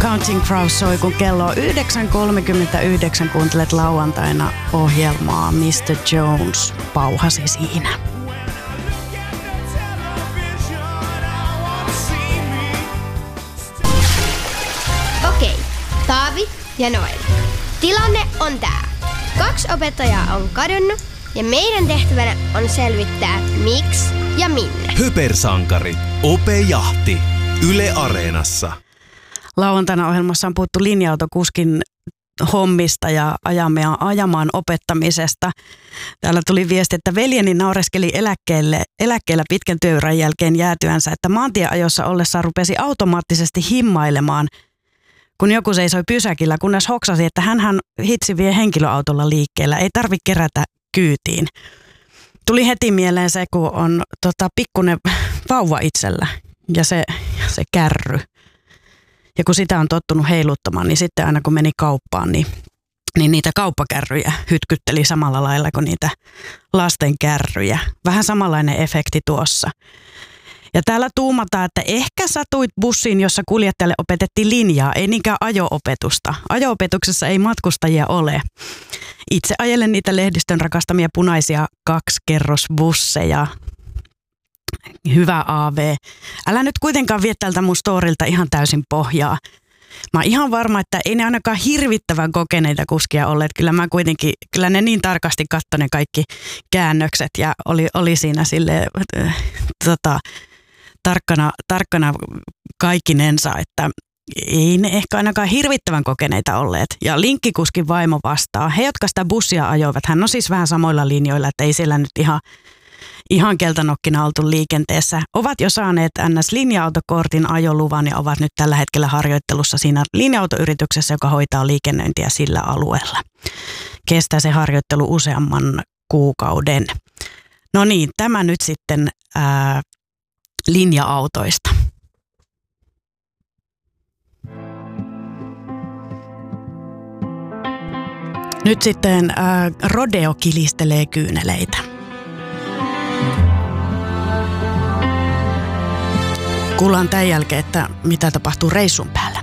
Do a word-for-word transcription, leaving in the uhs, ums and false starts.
Counting Crows soi, kun kello on yhdeksän kolmekymmentäyhdeksän. Kuuntelet lauantaina ohjelmaa. mister Jones pauhasi siinä. Okei, Taavi ja Noel. Tilanne on tää. Kaksi opettajaa on kadonnut ja meidän tehtävänä on selvittää miksi ja minne. Höpersankari. Ope Jahti. Yle Areenassa. Lauantaina ohjelmassa on puhuttu linja-autokuskin hommista ja ajamaan, ajamaan opettamisesta. Täällä tuli viesti, että veljeni naureskeli eläkkeelle, eläkkeellä pitkän työuran jälkeen jäätyänsä, että maantieajossa ollessaan rupesi automaattisesti himmailemaan, kun joku seisoi pysäkillä, kunnes hoksasi, että hänhän hitsi vie henkilöautolla liikkeellä, ei tarvitse kerätä kyytiin. Tuli heti mieleen se, kun on tota, pikkunen vauva itsellä ja se, se kärry. Ja kun sitä on tottunut heiluttamaan, niin sitten aina kun meni kauppaan, niin, niin niitä kauppakärryjä hytkytteli samalla lailla kuin niitä lasten kärryjä. Vähän samanlainen efekti tuossa. Ja täällä tuumataan, että ehkä satuit bussiin, jossa kuljettajalle opetettiin linjaa, ei niinkään ajo-opetusta. Ajo-opetuksessa ei matkustajia ole. Itse ajelen niitä lehdistön rakastamia punaisia kaksikerrosbusseja. Hyvä A V. Älä nyt kuitenkaan vie tältä mun storilta ihan täysin pohjaa. Mä oon ihan varma, että ei ne ainakaan hirvittävän kokeneita kuskia olleet. Kyllä mä kuitenkin, kyllä ne niin tarkasti katsoi ne kaikki käännökset ja oli, oli siinä silleen äh, tota, tarkkana, tarkkana kaikkinensa, että ei ne ehkä ainakaan hirvittävän kokeneita olleet. Ja linkkikuskin vaimo vastaa. He, jotka sitä bussia ajoivat, hän on siis vähän samoilla linjoilla, että ei siellä nyt ihan Ihan keltanokkina oltu liikenteessä, ovat jo saaneet N S-linja-autokortin ajoluvan ja ovat nyt tällä hetkellä harjoittelussa siinä linja-autoyrityksessä, joka hoitaa liikennöintiä sillä alueella. Kestää se harjoittelu useamman kuukauden. No niin, tämä nyt sitten ää, linja-autoista. Nyt sitten ää, rodeo kilistelee kyyneleitä. Kuullaan tämän jälkeen, että mitä tapahtuu reissun päällä.